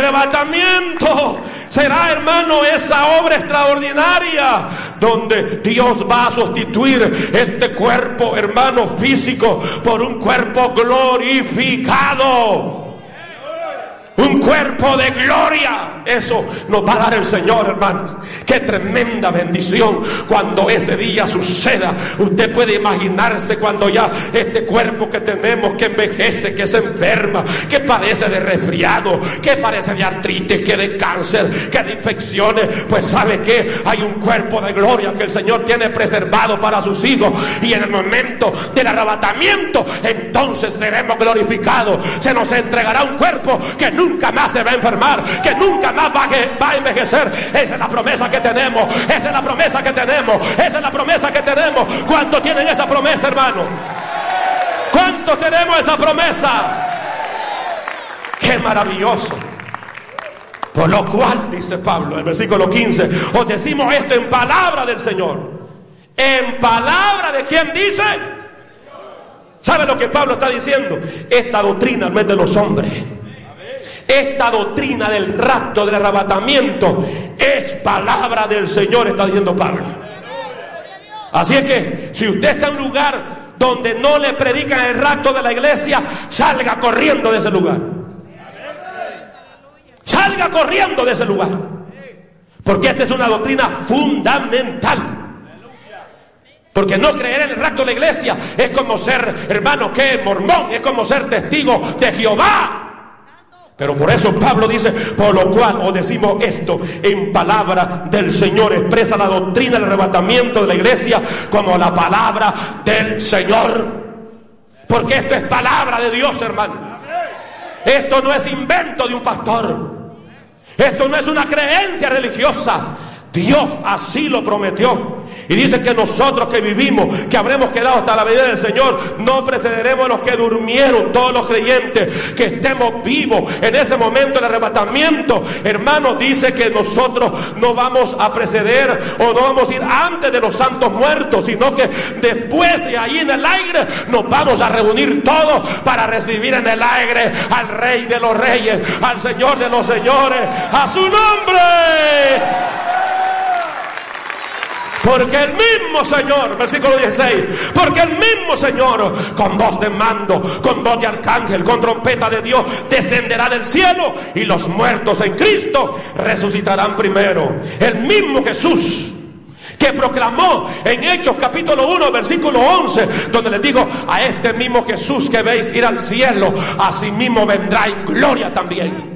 arrebatamiento será, hermano, esa obra extraordinaria donde Dios va a sustituir este cuerpo, hermano, físico por un cuerpo glorificado. Un cuerpo de gloria. Eso nos va a dar el Señor, hermanos. Qué tremenda bendición cuando ese día suceda. Usted puede imaginarse cuando ya este cuerpo que tenemos, que envejece, que se enferma, que padece de resfriado, que padece de artritis, que de cáncer, que de infecciones, pues sabe que hay un cuerpo de gloria que el Señor tiene preservado para sus hijos, y en el momento del arrebatamiento entonces seremos glorificados. Se nos entregará un cuerpo que nunca más se va a enfermar, que nunca más va a envejecer. Esa es la promesa que tenemos, esa es la promesa que tenemos, esa es la promesa que tenemos. ¿Cuántos tienen esa promesa, hermano? ¿Cuántos tenemos esa promesa? ¡Qué maravilloso! Por lo cual, dice Pablo en el versículo 15, os decimos esto en palabra del Señor. ¿En palabra de quién dice? ¿Sabe lo que Pablo está diciendo? Esta doctrina no es de los hombres. Esta doctrina del rapto, del arrebatamiento, es palabra del Señor, está diciendo Pablo. Así es que si usted está en un lugar donde no le predican el rapto de la iglesia, salga corriendo de ese lugar. Salga corriendo de ese lugar. Porque esta es una doctrina fundamental. Porque no creer en el rapto de la iglesia es como ser, hermano, que mormón, es como ser testigo de Jehová. Pero por eso Pablo dice, por lo cual os decimos esto en palabra del Señor. Expresa la doctrina del arrebatamiento de la iglesia como la palabra del Señor. Porque esto es palabra de Dios, hermano. Esto no es invento de un pastor. Esto no es una creencia religiosa. Dios así lo prometió. Y dice que nosotros que vivimos, que habremos quedado hasta la venida del Señor, no precederemos a los que durmieron. Todos los creyentes que estemos vivos en ese momento del arrebatamiento, hermano, dice que nosotros no vamos a preceder o no vamos a ir antes de los santos muertos, sino que después de ahí en el aire nos vamos a reunir todos para recibir en el aire al Rey de los Reyes, al Señor de los Señores, a su nombre. Porque el mismo Señor, versículo 16, porque el mismo Señor, con voz de mando, con voz de arcángel, con trompeta de Dios, descenderá del cielo, y los muertos en Cristo resucitarán primero. El mismo Jesús que proclamó en Hechos capítulo 1 versículo 11, donde les digo, a este mismo Jesús que veis ir al cielo, asimismo vendrá en gloria también.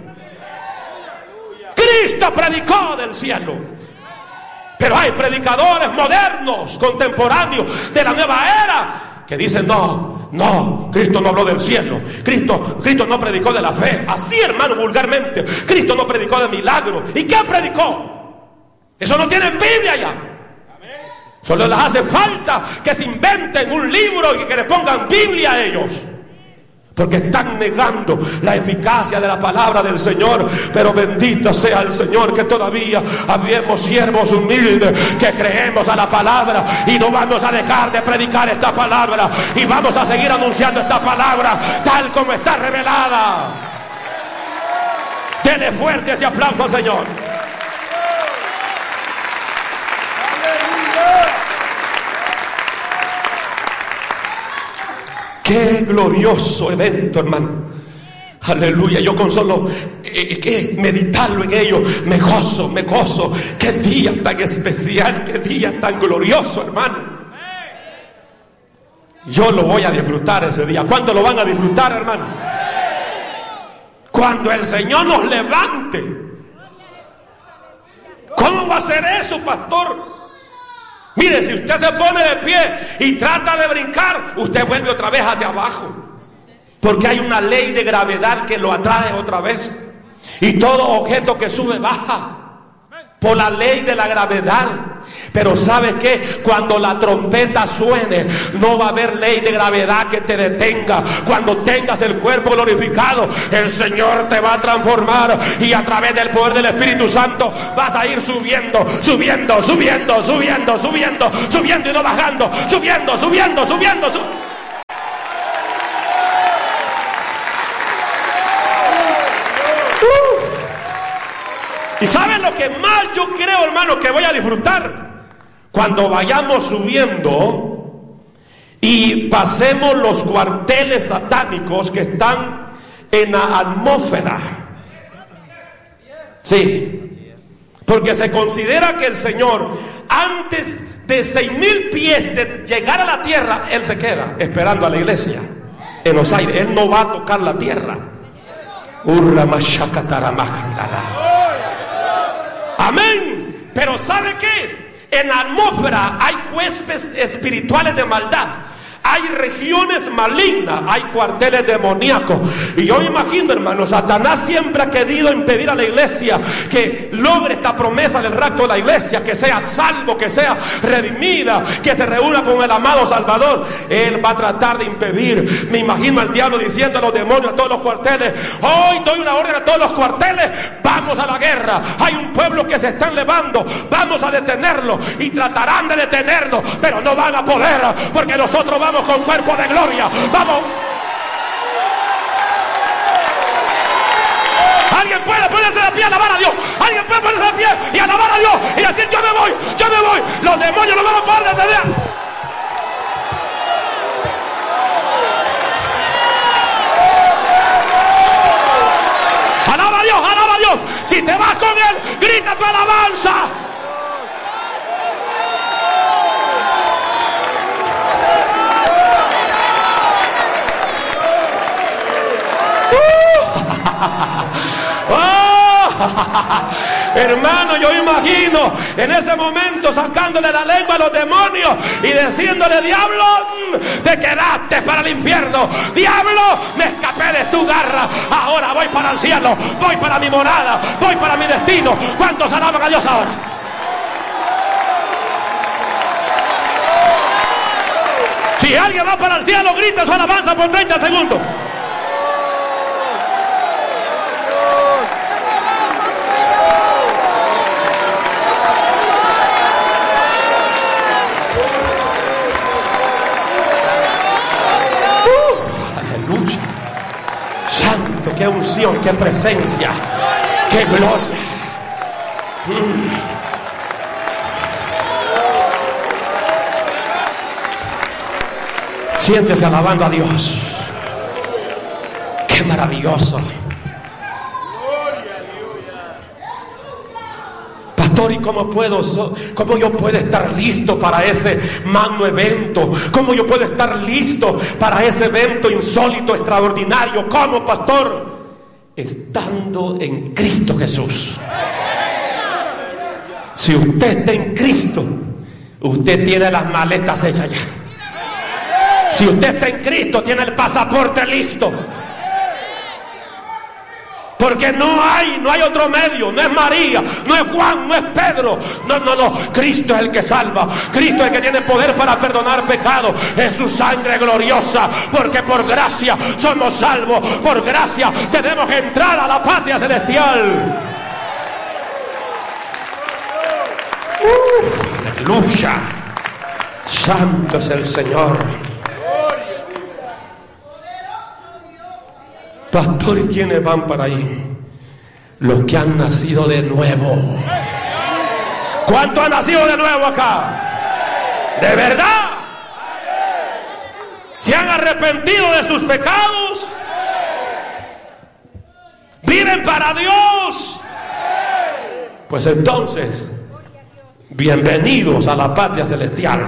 Cristo predicó del cielo. Pero hay predicadores modernos, contemporáneos de la nueva era, que dicen no, Cristo no habló del cielo, Cristo no predicó de la fe. Así, hermano, vulgarmente, Cristo no predicó de milagros. ¿Y qué predicó? Eso no tiene Biblia ya. Solo les hace falta que se inventen un libro y que le pongan Biblia a ellos, porque están negando la eficacia de la palabra del Señor. Pero bendito sea el Señor, que todavía habemos siervos humildes que creemos a la palabra, y no vamos a dejar de predicar esta palabra, y vamos a seguir anunciando esta palabra tal como está revelada. Dele fuerte ese aplauso al Señor. Qué glorioso evento, hermano. Aleluya. Yo con solo meditarlo en ello me gozo. Qué día tan especial, qué día tan glorioso, hermano. Yo lo voy a disfrutar ese día. ¿Cuándo lo van a disfrutar, hermano? Cuando el Señor nos levante. ¿Cómo va a ser eso, pastor? Mire, si usted se pone de pie y trata de brincar, usted vuelve otra vez hacia abajo. Porque hay una ley de gravedad que lo atrae otra vez. Y todo objeto que sube baja por la ley de la gravedad. Pero ¿sabes qué? Cuando la trompeta suene, no va a haber ley de gravedad que te detenga. Cuando tengas el cuerpo glorificado, el Señor te va a transformar, y a través del poder del Espíritu Santo vas a ir subiendo y no bajando, subiendo. ¿Y saben lo que más yo creo, hermano, que voy a disfrutar? Cuando vayamos subiendo y pasemos los cuarteles satánicos que están en la atmósfera. Sí, porque se considera que el Señor, antes de 6,000 pies de llegar a la tierra, Él se queda esperando a la iglesia en los aires. Él no va a tocar la tierra. Amén. Pero ¿sabe qué? En la atmósfera hay huéspedes espirituales de maldad. Hay regiones malignas, hay cuarteles demoníacos. Y yo me imagino, hermano, Satanás siempre ha querido impedir a la iglesia que logre esta promesa del rapto de la iglesia, que sea salvo, que sea redimida, que se reúna con el amado Salvador. Él va a tratar de impedir. Me imagino al diablo diciendo a los demonios, a todos los cuarteles: hoy doy una orden a todos los cuarteles, vamos a la guerra. Hay un pueblo que se están levando, vamos a detenerlo. Y tratarán de detenerlo, pero no van a poder, porque nosotros vamos con cuerpo de gloria. Vamos. Alguien puede ponerse de pie y alabar a Dios. Alguien puede ponerse de pie y alabar a Dios y decir: yo me voy, yo me voy. Los demonios no van a poder detener. Alaba a Dios, alaba a Dios. Si te vas con Él, grita tu alabanza. Hermano, yo imagino en ese momento sacándole la lengua a los demonios y diciéndole: diablo, te quedaste para el infierno. Diablo, me escapé de tu garra. Ahora voy para el cielo, voy para mi morada, voy para mi destino. ¿Cuántos alaban a Dios ahora? Si alguien va para el cielo, grita su alabanza por 30 segundos. Qué unción, qué presencia, qué gloria. Siéntese alabando a Dios. Qué maravilloso. Pastor, ¿y cómo yo puedo estar listo para ese magno evento? ¿Cómo yo puedo estar listo para ese evento insólito, extraordinario? ¿Cómo, pastor? Estando en Cristo Jesús. Si usted está en Cristo, usted tiene las maletas hechas ya. Si usted está en Cristo, tiene el pasaporte listo. Porque no hay otro medio. No es María, no es Juan, no es Pedro. No. Cristo es el que salva. Cristo es el que tiene poder para perdonar pecados. Es su sangre gloriosa. Porque por gracia somos salvos. Por gracia tenemos que entrar a la patria celestial. Aleluya. Santo es el Señor. Pastor, ¿y quiénes van para ahí? Los que han nacido de nuevo. ¿Cuántos han nacido de nuevo acá? ¿De verdad? ¿Se han arrepentido de sus pecados? ¿Viven para Dios? Pues entonces, bienvenidos a la patria celestial.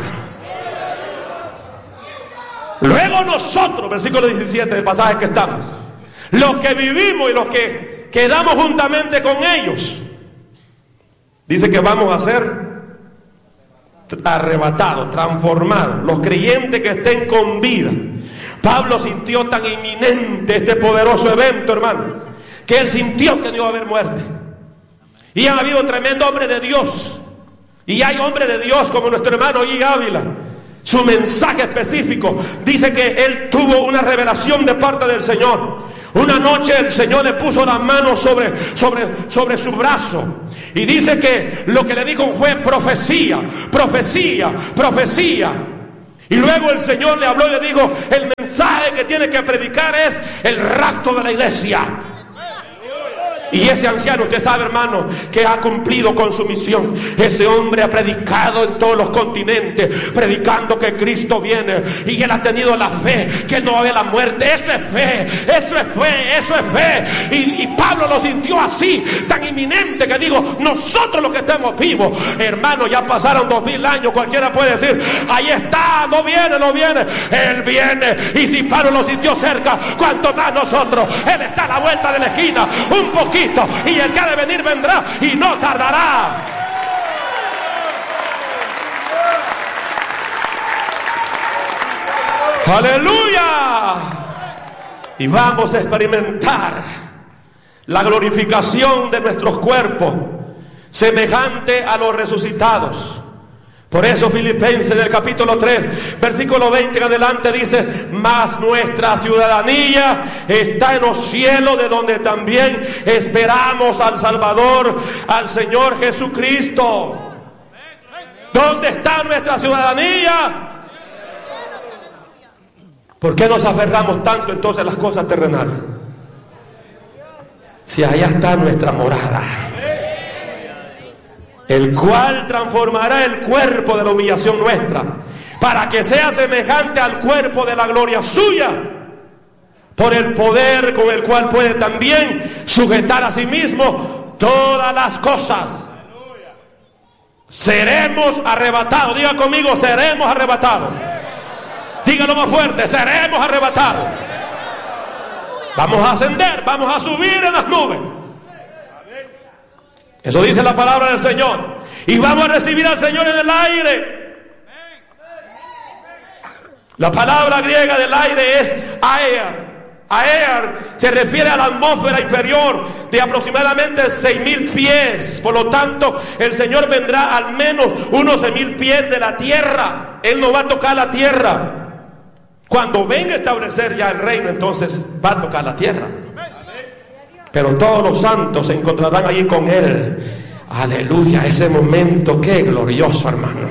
Luego nosotros, versículo 17 del pasaje que estamos, los que vivimos y los que quedamos juntamente con ellos, dice que vamos a ser arrebatados, transformados. Los creyentes que estén con vida. Pablo sintió tan inminente este poderoso evento, hermano, que él sintió que no iba a haber muerte. Y han habido tremendos hombres de Dios. Y hay hombres de Dios como nuestro hermano G. Ávila. Su mensaje específico dice que él tuvo una revelación de parte del Señor. Una noche el Señor le puso la mano sobre su brazo. Y dice que lo que le dijo fue profecía. Y luego el Señor le habló y le dijo: el mensaje que tiene que predicar es el rapto de la iglesia. Y ese anciano, usted sabe, hermano, que ha cumplido con su misión. Ese hombre ha predicado en todos los continentes, predicando que Cristo viene. Y él ha tenido la fe, que él no va a ver la muerte. Eso es fe, eso es fe, eso es fe. Y Pablo lo sintió así, tan inminente, que digo, nosotros los que estemos vivos, hermano, ya pasaron 2000 años. Cualquiera puede decir, ahí está, no viene, no viene. Él viene. Y si Pablo lo sintió cerca, cuanto más nosotros. Él está a la vuelta de la esquina, un poquito, y el que ha de venir vendrá y no tardará. Aleluya. Y vamos a experimentar la glorificación de nuestros cuerpos, semejante a los resucitados. Por eso Filipenses del capítulo 3 versículo 20 en adelante dice: mas nuestra ciudadanía está en los cielos, de donde también esperamos al Salvador, al Señor Jesucristo. ¿Dónde está nuestra ciudadanía? ¿Por qué nos aferramos tanto entonces a las cosas terrenales? Si allá está nuestra morada, el cual transformará el cuerpo de la humillación nuestra, para que sea semejante al cuerpo de la gloria suya, por el poder con el cual puede también sujetar a sí mismo todas las cosas. Seremos arrebatados. Diga conmigo, seremos arrebatados. Dígalo más fuerte, seremos arrebatados. Vamos a ascender, vamos a subir en las nubes. Eso dice la palabra del Señor. Y vamos a recibir al Señor en el aire. La palabra griega del aire es aer. Aer se refiere a la atmósfera inferior de aproximadamente 6,000 pies. Por lo tanto, el Señor vendrá al menos unos 6,000 pies de la tierra. Él no va a tocar la tierra. Cuando venga a establecer ya el reino, entonces va a tocar la tierra. Pero todos los santos se encontrarán allí con Él. Aleluya, ese momento, qué glorioso, hermano.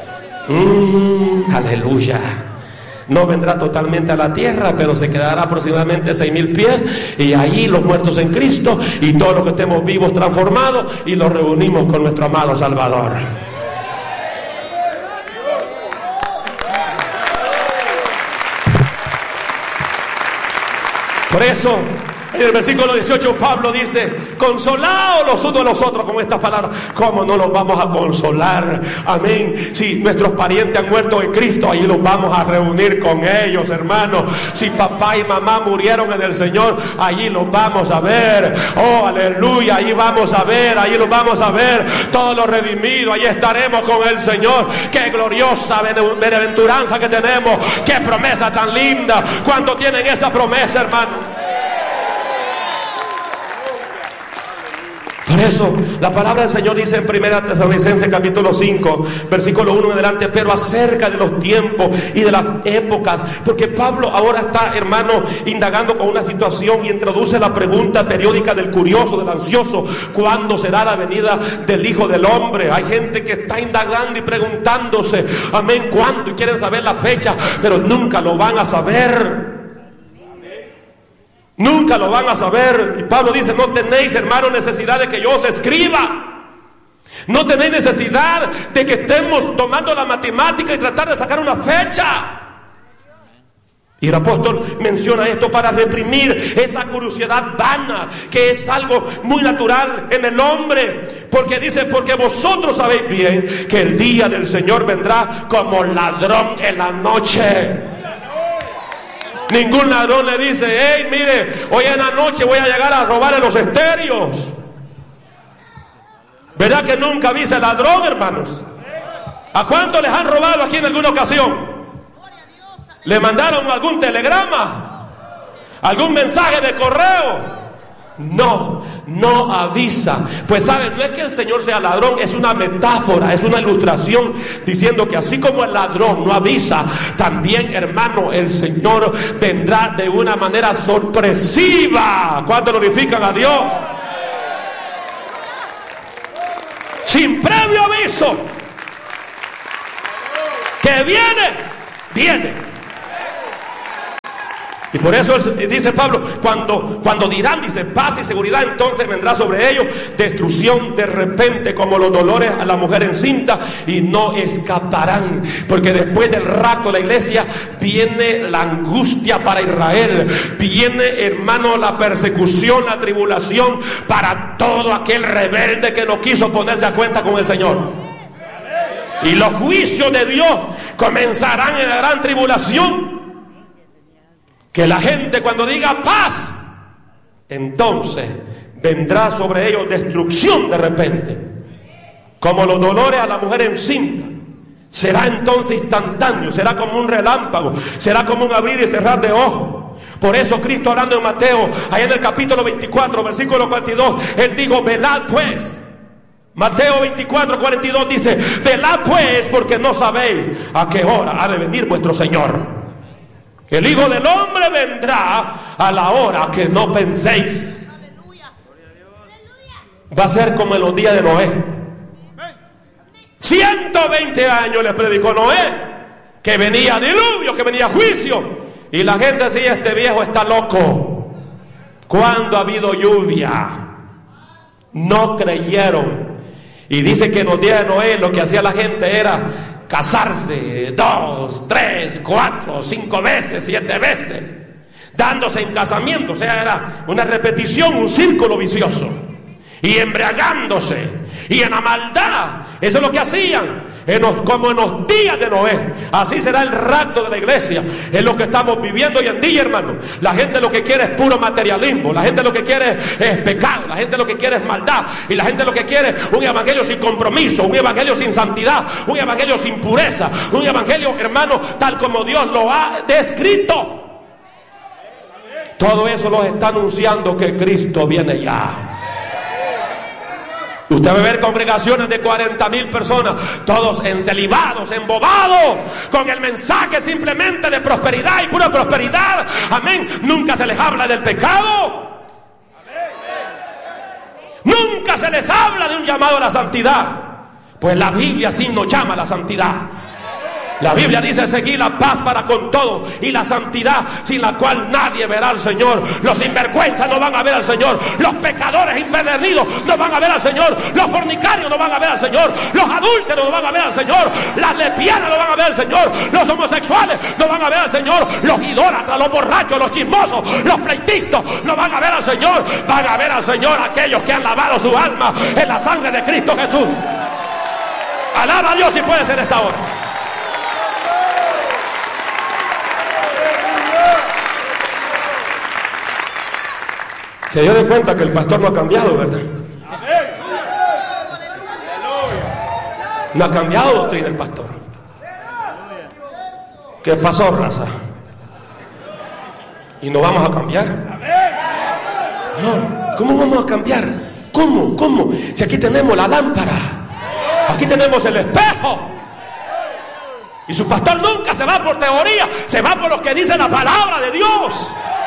Aleluya. No vendrá totalmente a la tierra, pero se quedará aproximadamente 6,000 pies. Y allí los muertos en Cristo y todos los que estemos vivos transformados, y los reunimos con nuestro amado Salvador. Por eso, en el versículo 18 Pablo dice: consolaos los unos a los otros con estas palabras. ¿Cómo no los vamos a consolar? Amén. Si nuestros parientes han muerto en Cristo, allí los vamos a reunir con ellos, hermanos. Si papá y mamá murieron en el Señor, allí los vamos a ver. Oh, aleluya, allí vamos a ver, allí los vamos a ver. Todos los redimidos, allí estaremos con el Señor. Qué gloriosa bienaventuranza que tenemos. Qué promesa tan linda. ¿Cuántos tienen esa promesa, hermano? Por eso la palabra del Señor dice en 1 Tesalonicenses capítulo 5 versículo 1 en adelante: pero acerca de los tiempos y de las épocas, porque Pablo ahora está, hermano, indagando con una situación y introduce la pregunta periódica del curioso, del ansioso: ¿cuándo será la venida del Hijo del Hombre? Hay gente que está indagando y preguntándose, amén, ¿cuándo? Y quieren saber la fecha, pero nunca lo van a saber. Nunca lo van a saber. Y Pablo dice: no tenéis, hermano, necesidad de que yo os escriba. No tenéis necesidad de que estemos tomando la matemática y tratar de sacar una fecha. Y el apóstol menciona esto para reprimir esa curiosidad vana, que es algo muy natural en el hombre. Porque dice: porque vosotros sabéis bien que el día del Señor vendrá como ladrón en la noche. Ningún ladrón le dice: hey, mire, hoy en la noche voy a llegar a robarle los estéreos. ¿Verdad que nunca avisa el ladrón, hermanos? ¿A cuántos les han robado aquí en alguna ocasión? ¿Le mandaron algún telegrama? ¿Algún mensaje de correo? No avisa. Pues saben, no es que el Señor sea ladrón, es una metáfora, es una ilustración, diciendo que así como el ladrón no avisa, también, hermano, el Señor vendrá de una manera sorpresiva. ¿Cuántos glorifican a Dios? Sin previo aviso. Que viene. Y por eso dice Pablo, cuando dirán, dice, paz y seguridad, entonces vendrá sobre ellos destrucción de repente, como los dolores a la mujer encinta, y no escaparán. Porque después del rapto de la iglesia viene la angustia para Israel, viene, hermano, la persecución, la tribulación para todo aquel rebelde que no quiso ponerse a cuenta con el Señor. Y los juicios de Dios comenzarán en la gran tribulación. Que la gente, cuando diga paz, entonces vendrá sobre ellos destrucción de repente, como los dolores a la mujer encinta. Será entonces instantáneo, será como un relámpago, será como un abrir y cerrar de ojos. Por eso Cristo, hablando en Mateo, allá en el capítulo 24, versículo 42, Él dijo, velad pues. Mateo 24, 42 dice, velad pues, porque no sabéis a qué hora ha de venir vuestro Señor. El Hijo del Hombre vendrá a la hora que no penséis. Va a ser como en los días de Noé. 120 años les predicó Noé que venía diluvio, que venía juicio. Y la gente decía, este viejo está loco. ¿Cuándo ha habido lluvia? No creyeron. Y dice que en los días de Noé lo que hacía la gente era casarse 2, 3, 4, 5 veces, 7 veces, dándose en casamiento. O sea, era una repetición, un círculo vicioso, y embriagándose y en la maldad. Eso es lo que hacían como en los días de Noé. Así será el rapto de la iglesia. Es lo que estamos viviendo hoy en día, hermano. La gente lo que quiere es puro materialismo. La gente lo que quiere es pecado. La gente lo que quiere es maldad. Y la gente lo que quiere es un evangelio sin compromiso, un evangelio sin santidad, un evangelio sin pureza, un evangelio, hermano, tal como Dios lo ha descrito. Todo eso lo está anunciando que Cristo viene ya. Usted va a ver congregaciones de 40,000 personas, todos encelibados, embobados, con el mensaje simplemente de prosperidad y pura prosperidad. Amén. Nunca se les habla del pecado. Nunca se les habla de un llamado a la santidad. Pues la Biblia sí nos llama a la santidad. La Biblia dice seguir la paz para con todo y la santidad, sin la cual nadie verá al Señor. Los sinvergüenzas no van a ver al Señor. Los pecadores impedernidos no van a ver al Señor. Los fornicarios no van a ver al Señor. Los adúlteros no van a ver al Señor. Las lesbianas no van a ver al Señor. Los homosexuales no van a ver al Señor. Los idólatras, los borrachos, los chismosos, los pleitistas no van a ver al Señor. Van a ver al Señor aquellos que han lavado su alma en la sangre de Cristo Jesús. Alaba a Dios si puede ser esta hora. Se dio de cuenta que el pastor no ha cambiado, ¿verdad? No ha cambiado doctrina el pastor. ¿Qué pasó, raza? ¿Y no vamos a cambiar? No. ¿Cómo vamos a cambiar? ¿Cómo? Si aquí tenemos la lámpara, aquí tenemos el espejo. Y su pastor nunca se va por teoría, se va por lo que dice la palabra de Dios.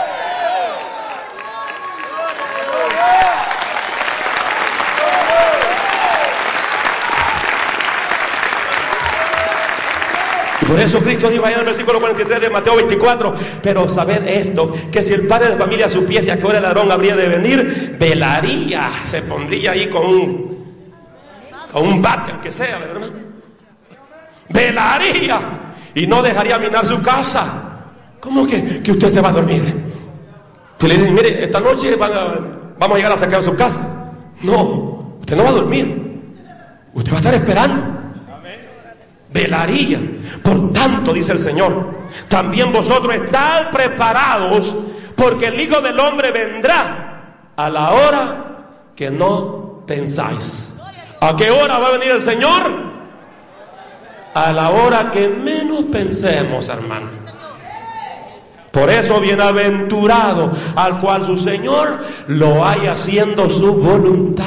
Por eso Cristo dijo allá en el versículo 43 de Mateo 24, pero sabed esto, que si el padre de familia supiese a qué hora el ladrón habría de venir, velaría, se pondría ahí con un bate, aunque sea, ¿verdad? Velaría y no dejaría minar su casa. ¿Cómo que usted se va a dormir? Tú le dices, mire, esta noche vamos a llegar a sacar su casa. No, usted no va a dormir, usted va a estar esperando. Velaría. Por tanto, dice el Señor, también vosotros estad preparados, porque el Hijo del Hombre vendrá a la hora que no pensáis. ¿A qué hora va a venir el Señor? A la hora que menos pensemos, hermano. Por eso, bienaventurado al cual su Señor lo haya haciendo su voluntad.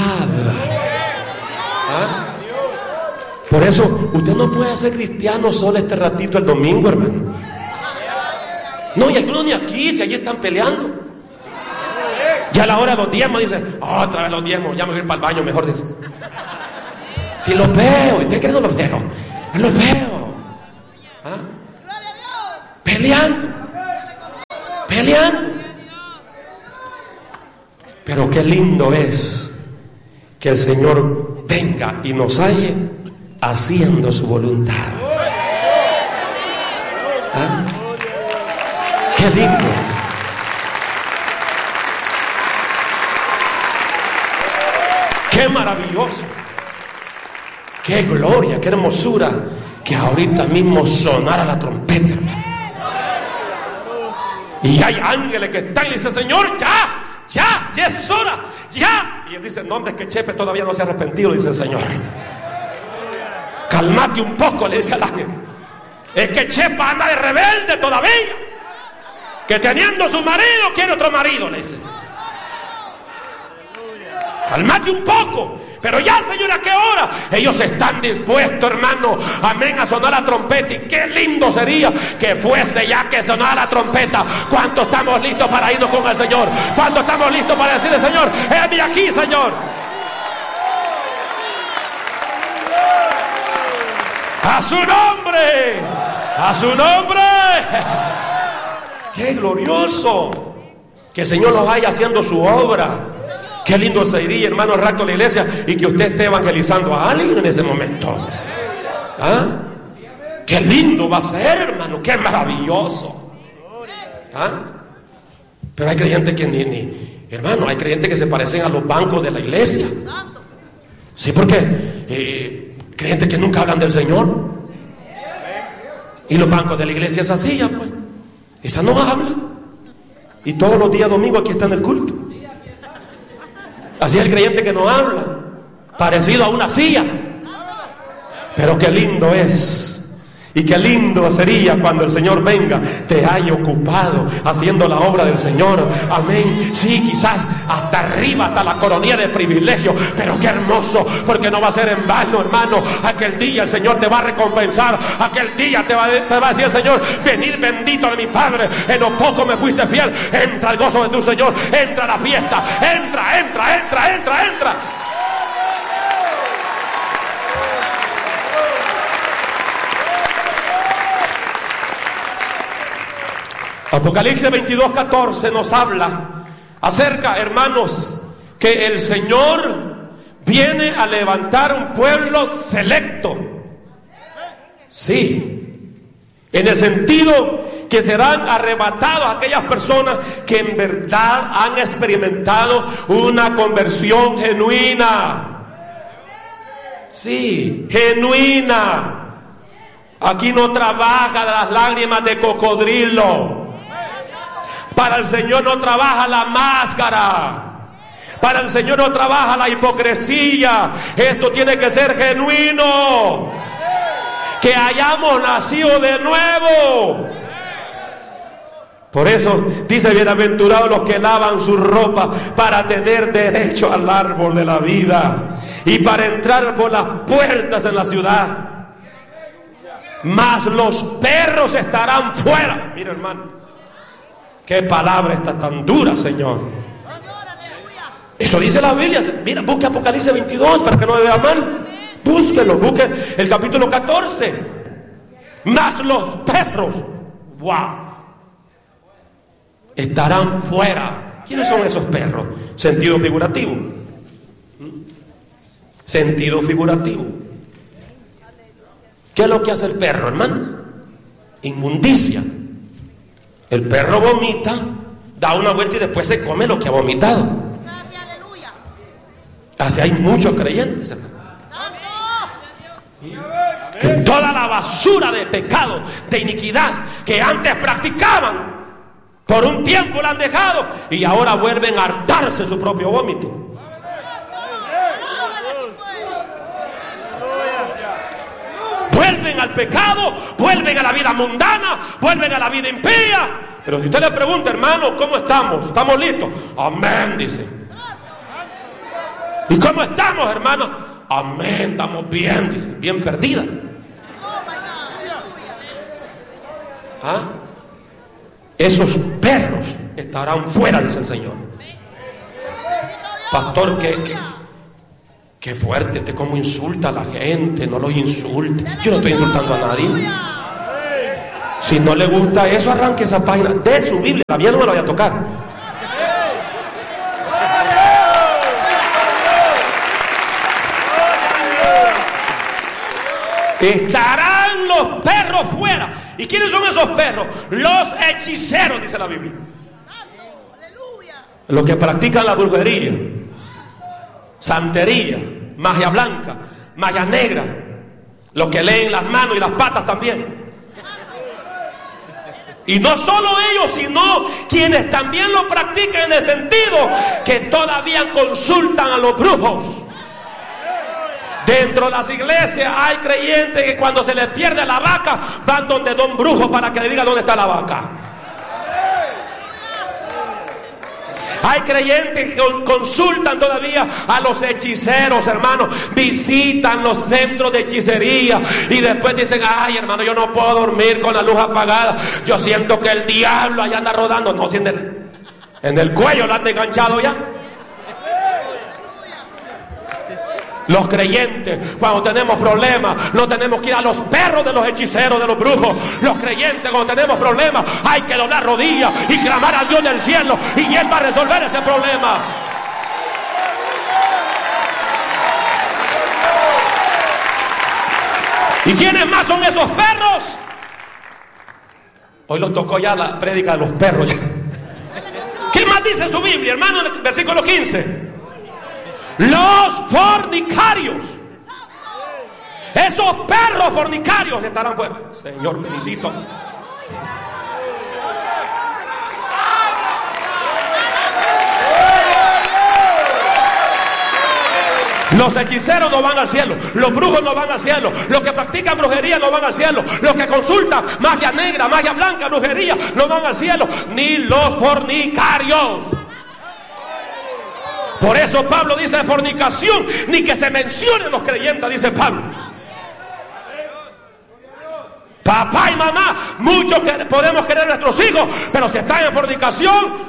¿Ah? Por eso, usted no puede ser cristiano solo este ratito el domingo, hermano. No, y algunos ni aquí, si allí están peleando. Ya a la hora de los diezmos dicen, otra vez los diezmos, ya me voy a ir para el baño, mejor dice. Si los veo, ¿usted cree que no los veo? Yo los veo. ¿Ah? Peleando. peleando. Pero qué lindo es que el Señor venga y nos halle haciendo su voluntad. ¿Ah? Qué lindo. Qué maravilloso. Qué gloria, qué hermosura que ahorita mismo sonara la trompeta, hermano. Y hay ángeles que están y dicen: Señor, ya es hora, ya. Y él dice: no, hombre, es que Chepe todavía no se ha arrepentido, dice el Señor. Calmate un poco, le dice al ángel. Es que Chepa anda de rebelde todavía, que teniendo su marido quiere otro marido, le dice. Calmate un poco. Pero ya, Señor, ¿a qué hora? Ellos están dispuestos, hermano, amén, a sonar la trompeta. Y qué lindo sería que fuese ya que sonara la trompeta. ¿Cuánto estamos listos para irnos con el Señor? ¿Cuánto estamos listos para decirle: Señor, heme aquí, Señor? ¡A su nombre! ¡A su nombre! ¡Qué glorioso! Que el Señor los vaya haciendo su obra. Qué lindo sería, hermano, rapto de la iglesia y que usted esté evangelizando a alguien en ese momento. ¿Ah? Qué lindo va a ser, hermano, qué maravilloso. ¿Ah? Pero hay creyentes que hermano, hay creyentes que se parecen a los bancos de la iglesia. Sí, porque creyentes que nunca hablan del Señor. Y los bancos de la iglesia, esa silla, pues, esa no habla. Y todos los días domingos aquí está en el culto. Así es el creyente que no habla, parecido a una silla. Pero qué lindo es. Y qué lindo sería cuando el Señor venga, te haya ocupado haciendo la obra del Señor. Amén. Sí, quizás hasta arriba, hasta la coronilla de privilegio, pero qué hermoso, porque no va a ser en vano, hermano. Aquel día el Señor te va a recompensar. Aquel día te va a decir el Señor: venid bendito de mi Padre, en lo poco me fuiste fiel. Entra al gozo de tu Señor, entra a la fiesta, entra. Apocalipsis 22:14 nos habla acerca, hermanos, que el Señor viene a levantar un pueblo selecto. Sí, en el sentido que serán arrebatados aquellas personas que en verdad han experimentado una conversión genuina. Sí, genuina. Aquí no trabaja las lágrimas de cocodrilo. Para el Señor no trabaja la máscara. Para el Señor no trabaja la hipocresía. Esto tiene que ser genuino. Que hayamos nacido de nuevo. Por eso dice: bienaventurados los que lavan su ropa para tener derecho al árbol de la vida y para entrar por las puertas en la ciudad. Mas los perros estarán fuera. Mira, hermano, qué palabra está tan dura, Señor. Eso dice la Biblia. Mira, busque Apocalipsis 22 para que no me vea mal. Búsquelo, busque el capítulo 14. Mas los perros, estarán fuera. ¿Quiénes son esos perros? Sentido figurativo. Sentido figurativo. ¿Qué es lo que hace el perro, hermano? Inmundicia. El perro vomita, da una vuelta y después se come lo que ha vomitado. Así hay muchos creyentes. Que toda la basura de pecado, de iniquidad que antes practicaban, por un tiempo la han dejado y ahora vuelven a hartarse su propio vómito. Vuelven al pecado, vuelven a la vida mundana, vuelven a la vida impía. Pero si usted le pregunta: hermano, ¿cómo estamos? ¿Estamos listos? Amén, dice. ¿Y cómo estamos, hermano? Amén, estamos bien, dice. Bien perdida. ¿Ah? Esos perros estarán fuera, dice el Señor. Pastor, qué fuerte, usted cómo insulta a la gente. No los insulte. Yo no estoy insultando a nadie. Si no le gusta eso, arranque esa página de su Biblia. La mía no me la voy a tocar. Estarán los perros fuera. ¿Y quiénes son esos perros? Los hechiceros, dice la Biblia. Los que practican la brujería, santería, magia blanca, magia negra. Los que leen las manos y las patas también. Y no solo ellos, sino quienes también lo practican, en el sentido que todavía consultan a los brujos. Dentro de las iglesias hay creyentes que cuando se les pierde la vaca van donde don brujo para que le diga dónde está la vaca. Hay creyentes que consultan todavía a los hechiceros, hermanos. Visitan los centros de hechicería y después dicen: ay, hermano, yo no puedo dormir con la luz apagada. Yo siento que el diablo allá anda rodando. No, si en el cuello lo han enganchado ya. Los creyentes, cuando tenemos problemas, no tenemos que ir a los perros de los hechiceros, de los brujos. Los creyentes, cuando tenemos problemas, hay que doblar rodillas y clamar al Dios del cielo, y Él va a resolver ese problema. ¿Y quiénes más son esos perros? Hoy los tocó ya la prédica de los perros. ¿Qué más dice su Biblia, hermano, en el versículo 15? Los fornicarios. Esos perros fornicarios estarán fuera. Señor bendito. Los hechiceros no van al cielo. Los brujos no van al cielo. Los que practican brujería no van al cielo. Los que consultan magia negra, magia blanca, brujería, no van al cielo. Ni los fornicarios. Por eso Pablo dice: fornicación, ni que se mencionen los creyentes, dice Pablo. Papá y mamá, muchos que podemos querer a nuestros hijos, pero si están en fornicación,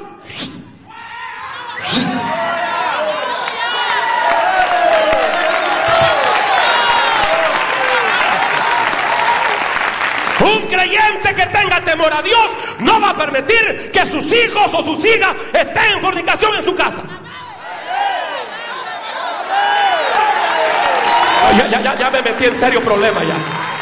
un creyente que tenga temor a Dios no va a permitir que sus hijos o sus hijas estén en fornicación en su casa. Ya me metí en serio problema ya.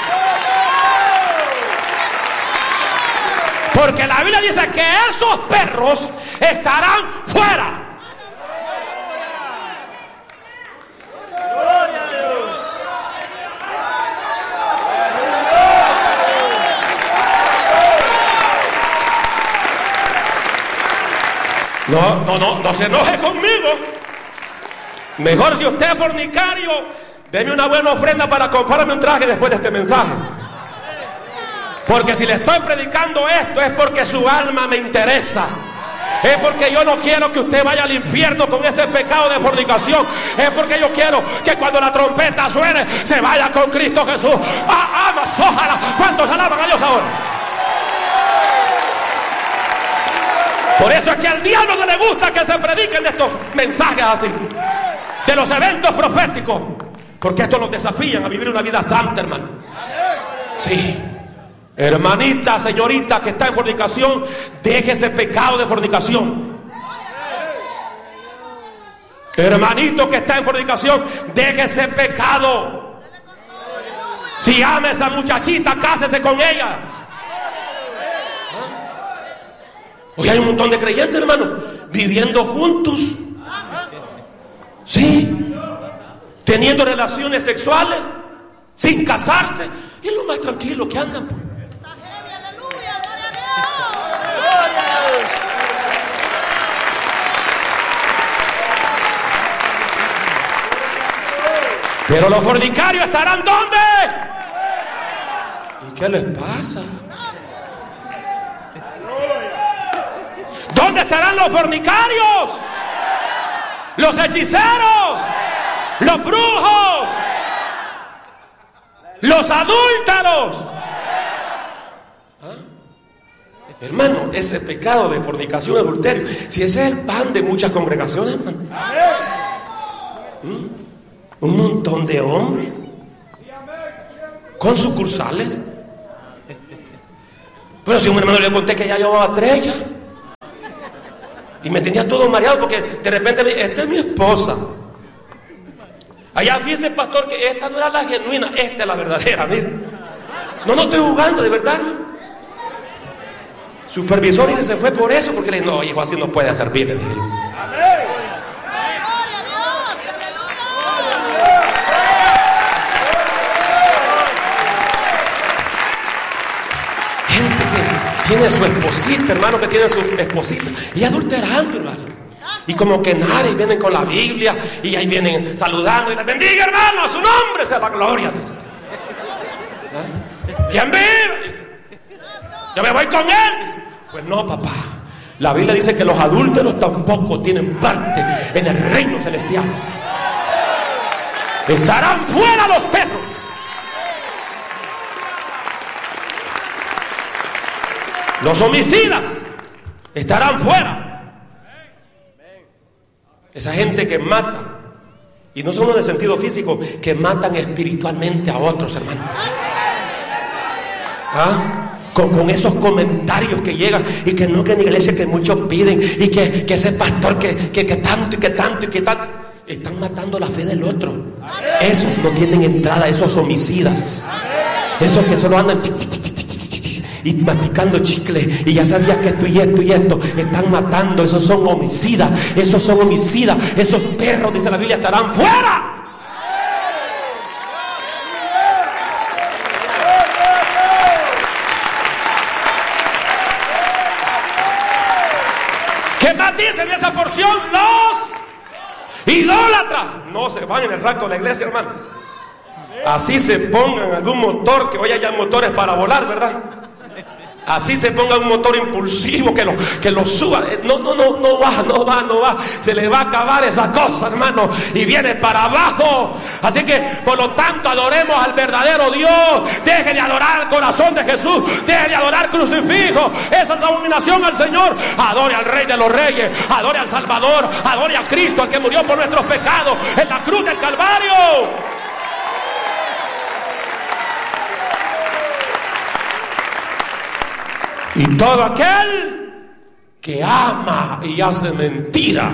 Porque la Biblia dice que esos perros estarán fuera. No se enoje conmigo. Mejor, si usted es fornicario, deme una buena ofrenda para comprarme un traje después de este mensaje. Porque si le estoy predicando esto es porque su alma me interesa. Es porque yo no quiero que usted vaya al infierno con ese pecado de fornicación. Es porque yo quiero que cuando la trompeta suene se vaya con Cristo Jesús. Ojalá. ¿Cuántos alaban a Dios ahora? Por eso es que al diablo no le gusta que se prediquen estos mensajes así, de los eventos proféticos, porque estos los desafían a vivir una vida santa, hermano. Sí. Hermanita, señorita que está en fornicación, deje ese pecado de fornicación. Hermanito que está en fornicación, deje ese pecado. Si ama a esa muchachita, cásese con ella. Hoy hay un montón de creyentes, hermano, viviendo juntos. Sí. Teniendo relaciones sexuales sin casarse. Es lo más tranquilo que andan. Pero los fornicarios estarán ¿dónde? ¿Y qué les pasa? ¿Dónde estarán los fornicarios? Los hechiceros, los brujos, los adúlteros. Hermano, ese pecado de fornicación, adulterio, si ese es el pan de muchas congregaciones, hermano. Un montón de hombres con sucursales. Bueno, si un hermano le conté que ya llevaba 3 ya. Y me tenía todo mareado porque de repente me dije, esta es mi esposa. Allá fíjese, pastor, que esta no era la genuina, esta es la verdadera, mire. No estoy jugando, de verdad. Supervisor y se fue por eso, porque le dije, no, hijo, así no puede servir, le dije. Gente que tiene su esposita, hermano, que tiene su esposita y adulterando, hermano. Y como que nadie, vienen con la Biblia y ahí vienen saludando y les bendiga, hermano, a su nombre sea la gloria, dice. ¿Quién vive? Dice. Yo me voy con él, dice. Pues no, papá. La Biblia dice que los adúlteros tampoco tienen parte en el reino celestial. Estarán fuera los perros. Los homicidas estarán fuera. Esa gente que mata, y no solo en el sentido físico, que matan espiritualmente a otros, hermano. Con esos comentarios que llegan y que no, que en la iglesia que muchos piden y que ese pastor que tanto y que tanto y que tanto, están matando la fe del otro. Esos no tienen entrada, esos homicidas, esos que solo andan y masticando chicle y ya sabías que esto y esto y esto, están matando. Esos son homicidas, esos son homicidas, esos perros, dice la Biblia, estarán fuera. ¿Qué más dice en esa porción? Los idólatras no se van en el rapto de la iglesia, hermano. Así se pongan algún motor, que hoy hay motores para volar, ¿verdad? Así se ponga un motor impulsivo que lo suba. No va. Se le va a acabar esa cosa, hermano, y viene para abajo. Así que, por lo tanto, adoremos al verdadero Dios. Deje de adorar el corazón de Jesús. Deje de adorar crucifijo. Esa es abominación al Señor. Adore al Rey de los Reyes. Adore al Salvador. Adore a Cristo, al que murió por nuestros pecados en la cruz del Calvario. Y todo aquel que ama y hace mentira.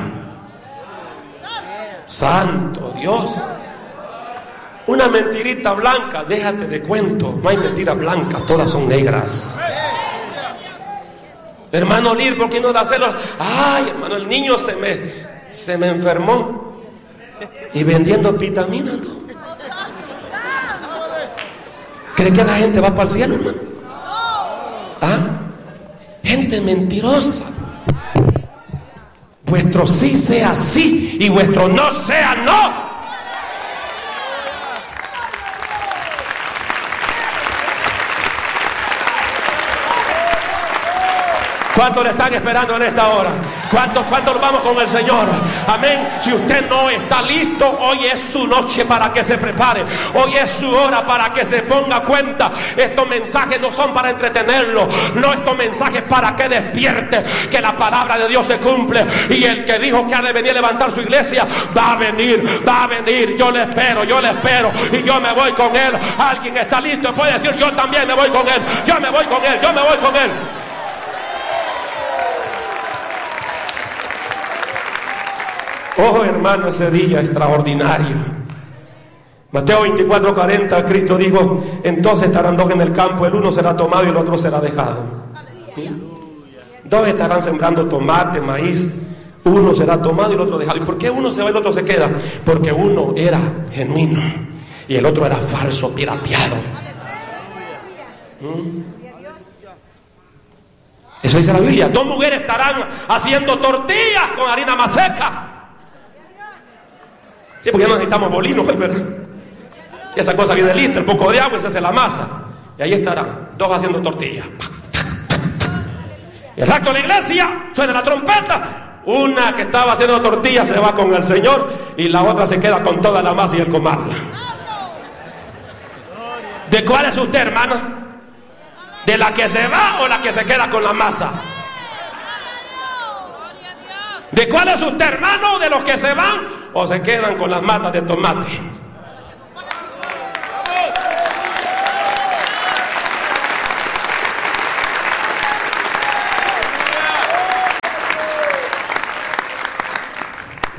Santo Dios. Una mentirita blanca, déjate de cuento. No hay mentiras blancas, todas son negras. Hermano Lir, ¿por qué no da celos? Ay, hermano, el niño se me enfermó. Y vendiendo vitaminas, ¿no? ¿Cree que la gente va para el cielo, hermano? Gente mentirosa. Vuestro sí sea sí y vuestro no sea no. ¿Cuántos le están esperando en esta hora? ¿Cuántos vamos con el Señor? Amén. Si usted no está listo, hoy es su noche para que se prepare. Hoy es su hora para que se ponga cuenta. Estos mensajes no son para entretenerlo. No, estos mensajes para que despierte, que la palabra de Dios se cumple. Y el que dijo que ha de venir a levantar su iglesia, va a venir. Yo le espero. Y yo me voy con él. Alguien está listo, puede decir, yo también me voy con él. Yo me voy con él. Oh, hermano, ese día extraordinario. Mateo 24:40, Cristo dijo, entonces estarán dos en el campo, el uno será tomado y el otro será dejado. Dos estarán sembrando tomate, maíz, uno será tomado y el otro dejado. ¿Y por qué uno se va y el otro se queda? Porque uno era genuino y el otro era falso, pirateado. Eso dice la Biblia. Dos mujeres estarán haciendo tortillas con harina más seca. Sí, porque ya no necesitamos bolinos, ¿verdad? Y esa cosa viene lista, el poco de agua y se hace la masa. Y ahí estarán, dos haciendo tortillas. Y el rato de la iglesia suena la trompeta. Una que estaba haciendo tortillas se va con el Señor y la otra se queda con toda la masa y el comarla. ¿De cuál es usted, hermano? ¿De la que se va o la que se queda con la masa? ¿De cuál es usted, hermano? ¿De los que se van o se quedan con las matas de tomate?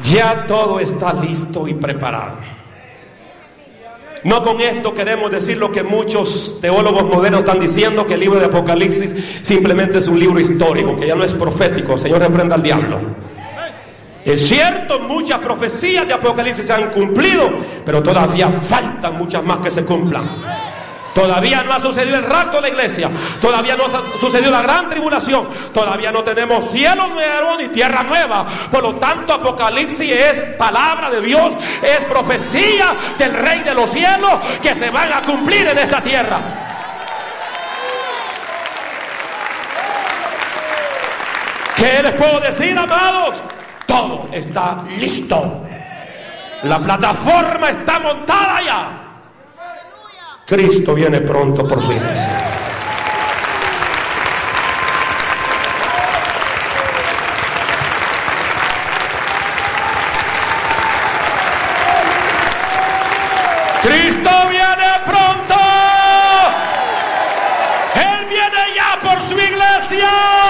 Ya todo está listo y preparado. No con esto queremos decir lo que muchos teólogos modernos están diciendo, que el libro de Apocalipsis simplemente es un libro histórico, que ya no es profético. Señor, reprenda al diablo. Es cierto, muchas profecías de Apocalipsis se han cumplido, pero todavía faltan muchas más que se cumplan. Todavía no ha sucedido el rapto de la iglesia. Todavía no ha sucedido la gran tribulación. Todavía no tenemos cielo nuevo ni tierra nueva. Por lo tanto, Apocalipsis es palabra de Dios, es profecía del Rey de los cielos que se van a cumplir en esta tierra. ¿Qué les puedo decir, amados? Todo está listo. La plataforma está montada ya. Cristo viene pronto por su iglesia. Cristo viene pronto. Él viene ya por su iglesia.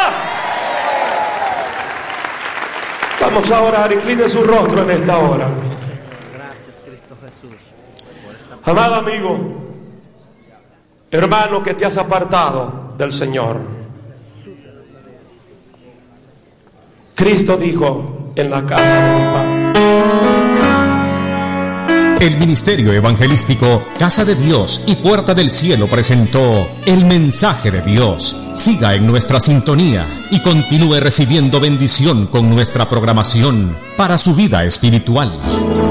Vamos a orar. Incline su rostro en esta hora. Gracias, Cristo Jesús. Amado amigo, hermano, que te has apartado del Señor, Cristo dijo: en la casa de mi Padre. El Ministerio Evangelístico Casa de Dios y Puerta del Cielo presentó El Mensaje de Dios. Siga en nuestra sintonía y continúe recibiendo bendición con nuestra programación para su vida espiritual.